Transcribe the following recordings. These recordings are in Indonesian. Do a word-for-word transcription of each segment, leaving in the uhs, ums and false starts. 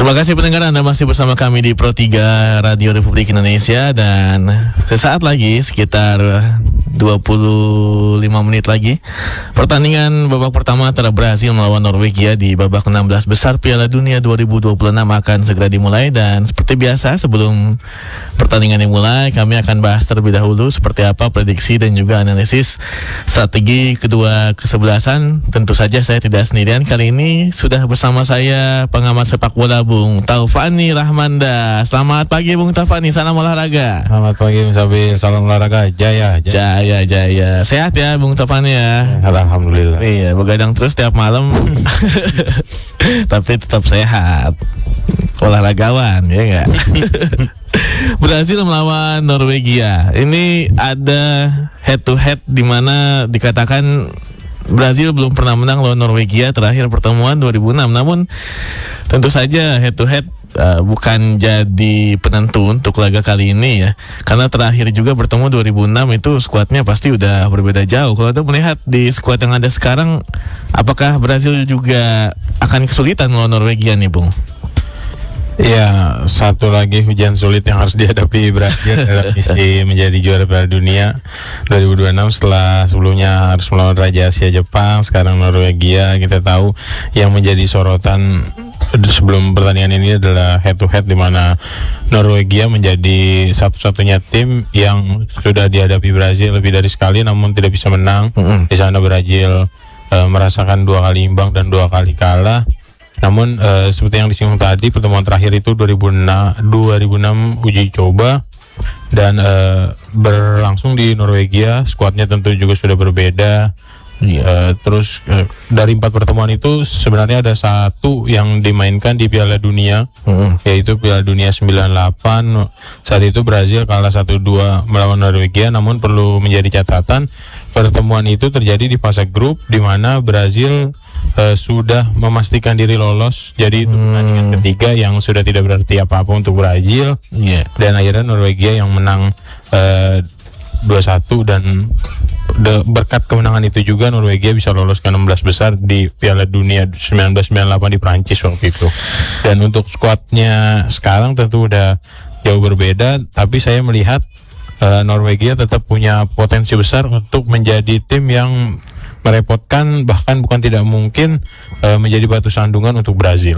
Terima kasih pendengar, Anda masih bersama kami di Pro tiga Radio Republik Indonesia. Dan sesaat lagi, sekitar dua puluh lima menit lagi, pertandingan babak pertama antara Brazil melawan Norwegia di babak enam belas besar Piala Dunia dua ribu dua puluh enam akan segera dimulai. Dan seperti biasa, sebelum pertandingan dimulai, kami akan bahas terlebih dahulu seperti apa prediksi dan juga analisis strategi kedua kesebelasan. Tentu saja saya tidak sendirian. Kali ini sudah bersama saya pengamat sepak bola Bung Taufani Rahmanda. Selamat pagi Bung Taufani, salam olahraga. Selamat pagi Mas Abi, salam olahraga. Jaya, jaya, jaya, jaya. Sehat ya Bung Taufani ya? Alhamdulillah. Iya, begadang terus tiap malam. Tapi tetap sehat. Olahragawan, ya enggak? Brazil melawan Norwegia. Ini ada head to head di mana dikatakan Brazil belum pernah menang lawan Norwegia, terakhir pertemuan dua ribu enam. Namun tentu saja head to head uh, bukan jadi penentu untuk laga kali ini ya. Karena terakhir juga bertemu dua ribu enam itu skuadnya pasti udah berbeda jauh. Kalau Anda melihat di skuad yang ada sekarang, apakah Brazil juga akan kesulitan melawan Norwegia nih Bung? Ya, satu lagi hujan sulit yang harus dihadapi Brazil dalam misi menjadi juara Piala Dunia dua ribu dua puluh enam setelah sebelumnya harus melawan Raja Asia Jepang, sekarang Norwegia. Kita tahu yang menjadi sorotan sebelum pertandingan ini adalah head to head, di mana Norwegia menjadi satu-satunya tim yang sudah dihadapi Brazil lebih dari sekali namun tidak bisa menang. Mm-hmm. Di sana Brazil uh, merasakan dua kali imbang dan dua kali kalah. Namun uh, seperti yang disinggung tadi, pertemuan terakhir itu dua ribu enam uji coba dan uh, berlangsung di Norwegia. Skuadnya tentu juga sudah berbeda. Uh, terus uh, dari empat pertemuan itu sebenarnya ada satu yang dimainkan di Piala Dunia, mm-hmm. yaitu Piala Dunia sembilan puluh delapan. Saat itu Brazil kalah satu dua melawan Norwegia. Namun perlu menjadi catatan, pertemuan itu terjadi di fase grup, di mana Brazil Uh, sudah memastikan diri lolos. Jadi itu pertandingan hmm. ketiga yang sudah tidak berarti apa-apa untuk Brazil. Yeah. Dan akhirnya Norwegia yang menang uh, dua satu, dan de, berkat kemenangan itu juga Norwegia bisa lolos ke enam belas besar di Piala Dunia seribu sembilan ratus sembilan puluh delapan di Prancis waktu itu. Dan untuk skuadnya sekarang tentu udah jauh berbeda, tapi saya melihat uh, Norwegia tetap punya potensi besar untuk menjadi tim yang merepotkan, bahkan bukan tidak mungkin uh, menjadi batu sandungan untuk Brazil.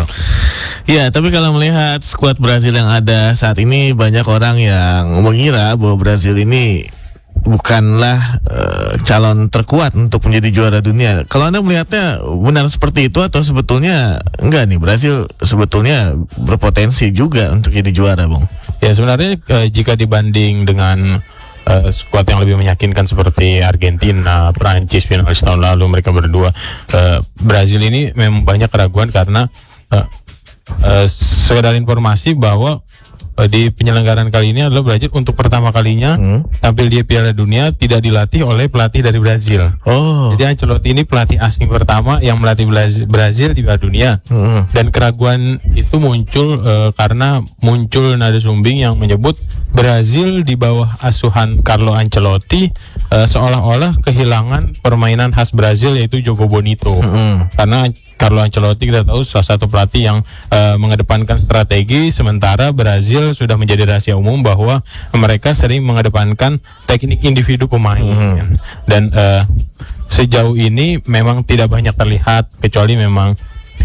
Ya, tapi kalau melihat skuad Brazil yang ada saat ini, banyak orang yang mengira bahwa Brazil ini bukanlah uh, calon terkuat untuk menjadi juara dunia. Kalau Anda melihatnya benar seperti itu, atau sebetulnya enggak nih, Brazil sebetulnya berpotensi juga untuk jadi juara, Bung? Ya, sebenarnya uh, jika dibanding dengan Uh, skuad yang lebih meyakinkan seperti Argentina, Prancis finalis tahun lalu, mereka berdua, uh, Brazil ini memang banyak keraguan karena uh, uh, sekedar informasi bahwa uh, di penyelenggaraan kali ini adalah Brazil untuk pertama kalinya hmm. tampil di Piala Dunia tidak dilatih oleh pelatih dari Brazil. Oh. Jadi Ancelotti ini pelatih asing pertama yang melatih Brazil di Piala Dunia. Hmm. Dan keraguan itu muncul uh, karena muncul nada sumbing yang menyebut Brazil di bawah asuhan Carlo Ancelotti uh, seolah-olah kehilangan permainan khas Brazil, yaitu Jogo Bonito. Mm-hmm. Karena Carlo Ancelotti kita tahu salah satu pelatih yang uh, mengedepankan strategi, sementara Brazil sudah menjadi rahasia umum bahwa mereka sering mengedepankan teknik individu pemain. Mm-hmm. Dan uh, sejauh ini memang tidak banyak terlihat, kecuali memang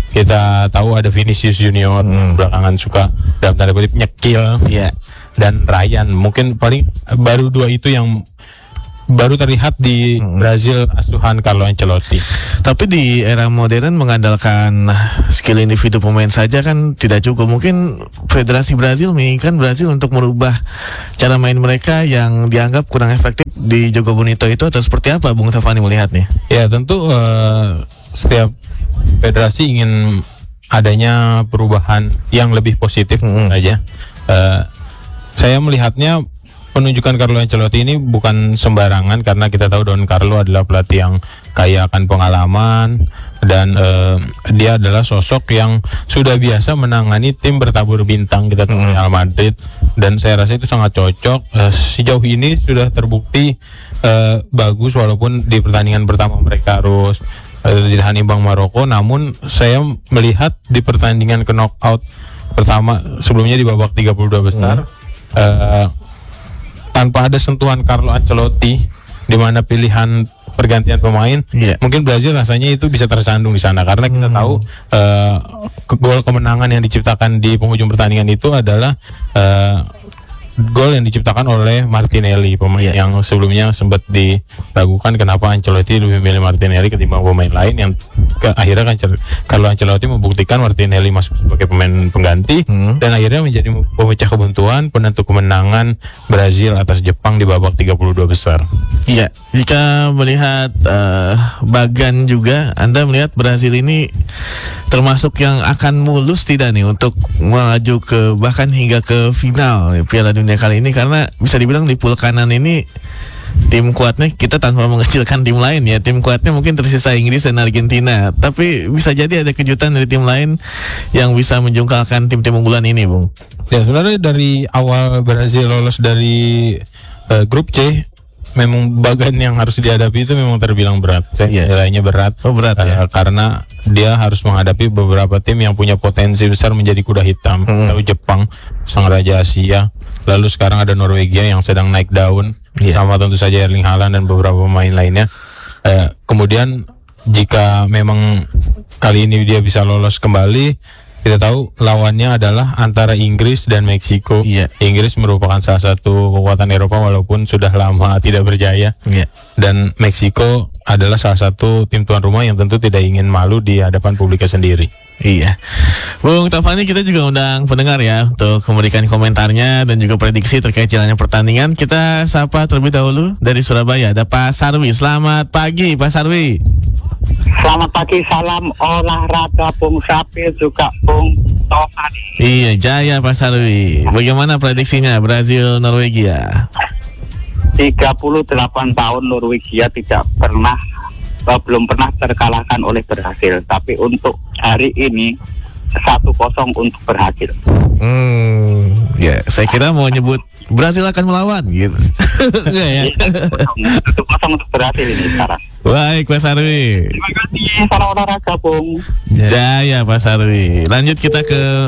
kita tahu ada Vinicius Junior mm. belakangan suka dalam tanda kutip nyekil. Yeah. Dan Ryan, mungkin paling baru dua itu yang baru terlihat di hmm. Brazil asuhan Carlo Ancelotti. Tapi di era modern mengandalkan skill individu pemain saja kan tidak cukup. Mungkin Federasi Brazil menginginkan Brazil untuk merubah cara main mereka yang dianggap kurang efektif di Jogo Bonito itu, atau seperti apa Bung Taufani melihatnya? Ya, tentu uh, setiap federasi ingin adanya perubahan yang lebih positif hmm. saja. Uh, Saya melihatnya penunjukan Carlo Ancelotti ini bukan sembarangan, karena kita tahu Don Carlo adalah pelatih yang kaya akan pengalaman, dan uh, dia adalah sosok yang sudah biasa menangani tim bertabur bintang, kita tahu mm. Real Madrid, dan saya rasa itu sangat cocok. Uh, sejauh ini sudah terbukti uh, bagus, walaupun di pertandingan pertama mereka harus uh, ditahan imbang Maroko. Namun saya melihat di pertandingan ke knockout pertama sebelumnya di babak tiga puluh dua besar hmm. uh, tanpa ada sentuhan Carlo Ancelotti, di mana pilihan pergantian pemain, yeah. mungkin Brazil rasanya itu bisa tersandung di sana karena kita hmm. tahu uh, gol kemenangan yang diciptakan di penghujung pertandingan itu adalah uh, gol yang diciptakan oleh Martinelli, pemain yeah. yang sebelumnya sempat diragukan kenapa Ancelotti lebih memilih Martinelli ketimbang pemain lain, yang ke, akhirnya kan Carlo Ancelotti membuktikan Martinelli masuk sebagai pemain pengganti hmm. dan akhirnya menjadi pemecah kebuntuan penentu kemenangan Brazil atas Jepang di babak tiga puluh dua besar. Iya, jika melihat uh, Bagan juga, Anda melihat Brazil ini termasuk yang akan mulus tidak nih untuk melaju ke bahkan hingga ke final Piala Dunia kali ini, karena bisa dibilang di pool kanan ini tim kuatnya, kita tanpa mengecilkan tim lain ya, tim kuatnya mungkin tersisa Inggris dan Argentina, tapi bisa jadi ada kejutan dari tim lain yang bisa menjungkalkan tim-tim unggulan ini, Bung. Ya, sebenarnya dari awal Brazil lolos dari uh, grup C, memang Bagan yang harus dihadapi itu memang terbilang berat. Saya yeah. nilainya berat. Oh, berat uh, ya. Karena dia harus menghadapi beberapa tim yang punya potensi besar menjadi kuda hitam. Hmm. Lalu Jepang, sang raja Asia. Lalu sekarang ada Norwegia yang sedang naik daun. Yeah. Sama tentu saja Erling Haaland dan beberapa pemain lainnya. Uh, kemudian jika memang kali ini dia bisa lolos kembali, kita tahu lawannya adalah antara Inggris dan Meksiko. Yeah. Inggris merupakan salah satu kekuatan Eropa walaupun sudah lama tidak berjaya. Yeah. Dan Meksiko adalah salah satu tim tuan rumah yang tentu tidak ingin malu di hadapan publiknya sendiri. Iya, Bung Taufani, kita juga undang pendengar ya untuk memberikan komentarnya dan juga prediksi terkait jalannya pertandingan. Kita sapa terlebih dahulu dari Surabaya, ada Pak Sarwi. Selamat pagi, Pak Sarwi. Selamat pagi, salam olahraga Bung Sapil juga Bung Taufani. Iya, jaya Pak Sarwi. Bagaimana prediksinya Brazil Norwegia? tiga puluh delapan tahun Norwegia tidak pernah uh, belum pernah terkalahkan oleh Brazil, tapi untuk hari ini satu kosong untuk Brazil. Hmm, ya, saya kira mau nyebut Brazil akan melawan gitu. Enggak ya? satu kosong untuk Brazil ini sekarang. Baik, Pak Sarwi. Terima kasih, salam olahraga Bung. Jaya Pak Sarwi. Lanjut kita ke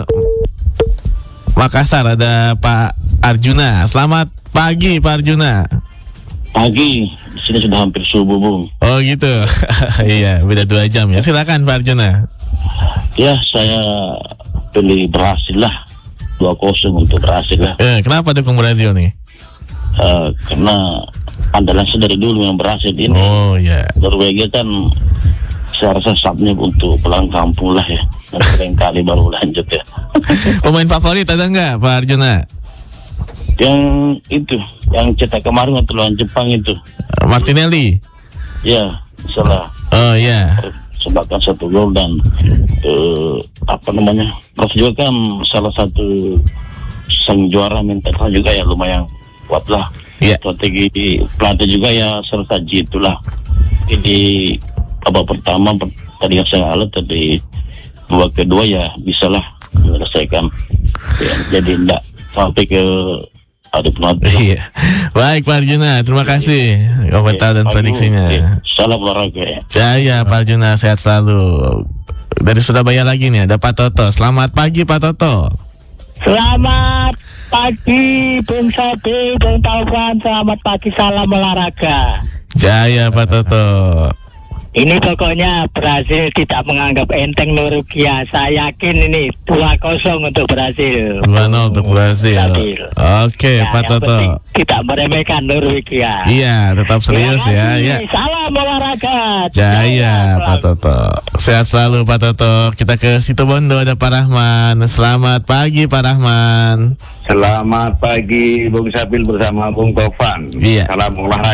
Makassar, ada Pak Arjuna. Selamat pagi Pak Arjuna. Pagi, di sini sudah hampir subuh, Bung. Oh gitu. Iya, beda dua jam ya. Silakan Pak Arjuna. Ya, saya pilih Brasil lah. dua kosong untuk Brasil lah. Eh, kenapa dukung Brazil nih? Uh, karena andalan saya dari dulu yang Brasil ini. Oh ya. Yeah. Norwegia kan saya rasa saatnya untuk pulang kampung lah ya. Dan sering kali baru lanjut ya. Pemain favorit ada nggak Pak Arjuna? Yang itu, yang cetak kemarin waktu lawan Jepang itu. Martinelli. Ya, salah. Oh ya. Yeah. Sebabkan satu gol dan uh, apa namanya, Prof juga kan salah satu sang juara mental juga ya lumayan kuat lah. Yeah. Strategi pelatih juga ya serta itulah. Jadi babak pertama pertandingan saya alat, tapi babak kedua ya bisalah menyelesaikan. Ya, jadi enggak sampai ke ada penonton. Iya. Baik Pak Arjuna, terima kasih komentar dan prediksinya. Salam olahraga ya. Jaya Pak Arjuna, sehat selalu. Dari Surabaya lagi nih ada Pak Toto. Selamat pagi Pak Toto. Selamat pagi Bung Sabi, Bung Taufan. Selamat pagi, salam olahraga. Jaya Pak Toto. Ini pokoknya Brazil tidak menganggap enteng Norwegia. Saya yakin ini dua kosong untuk Brazil. dua nol untuk Brazil. Brazil. Oke, ya, Pak Toto. Tidak meremehkan Norwegia. Iya, tetap serius ya. Ya. Salam olahraga. Jaya, Jaya Pak Toto. Sehat selalu Pak Toto. Kita ke Situbondo, ada Pak Rahman. Selamat pagi Pak Rahman. Selamat pagi Bung Sabil bersama Bung Taufan. Iya. Salam olahraga.